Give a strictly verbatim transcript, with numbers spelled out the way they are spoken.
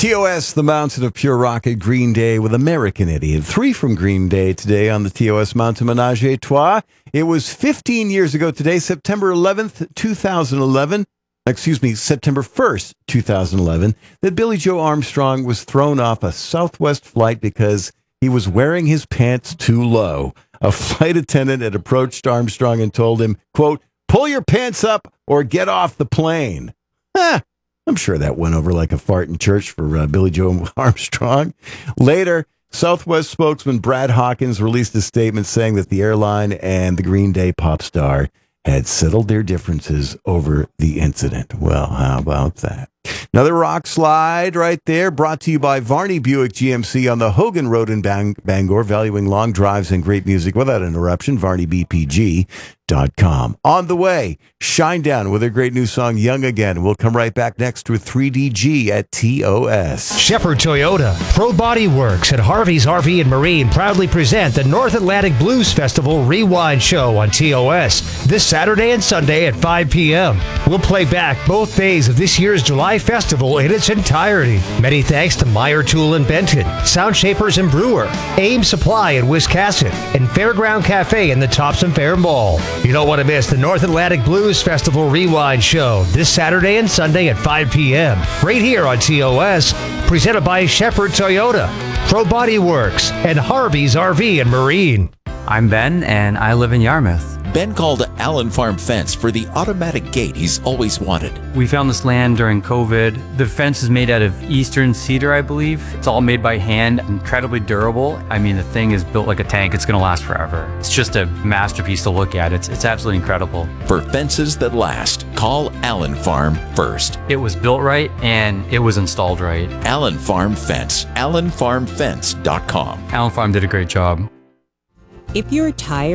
T O S, the Mountain of Pure Rock at Green Day with American Idiot. Three from Green Day today on the T O S Mountain Menage a Trois. It was fifteen years ago today, September eleventh, twenty eleven. Excuse me, September first, twenty eleven, that Billy Joe Armstrong was thrown off a Southwest flight because he was wearing his pants too low. A flight attendant had approached Armstrong and told him, quote, "Pull your pants up or get off the plane." Huh. I'm sure that went over like a fart in church for uh, Billy Joe Armstrong. Later, Southwest spokesman Brad Hawkins released a statement saying that the airline and the Green Day pop star had settled their differences over the incident. Well, how about that? Another rock slide right there, brought to you by Varney Buick G M C on the Hogan Road in Bang- Bangor, valuing long drives and great music without interruption. Varney B P G dot com. On the way, Shinedown with their great new song, Young Again. We'll come right back next with three D G at T O S. Shepherd Toyota, Pro Body Works, and Harvey's R V and Marine proudly present the North Atlantic Blues Festival Rewind Show on T O S this Saturday and Sunday at five p.m. We'll play back both days of this year's July Festival in its entirety. Many thanks to Meyer Tool in Benton, Sound Shapers and Brewer, Aim Supply in Wiscasset, and Fairground Cafe in the Thompson Fair Mall. You don't want to miss the North Atlantic Blues Festival Rewind Show this Saturday and Sunday at five p.m. right here on T O S, presented by Shepherd Toyota, Pro Body Works, and Harvey's R V and Marine. I'm Ben, and I live in Yarmouth. Ben called Allen Farm Fence for the automatic gate he's always wanted. We found this land during COVID. The fence is made out of eastern cedar, I believe. It's all made by hand, incredibly durable. I mean, the thing is built like a tank. It's going to last forever. It's just a masterpiece to look at. It's, it's absolutely incredible. For fences that last, call Allen Farm first. It was built right, and it was installed right. Allen Farm Fence, allen farm fence dot com. Allen Farm did a great job. If you're tired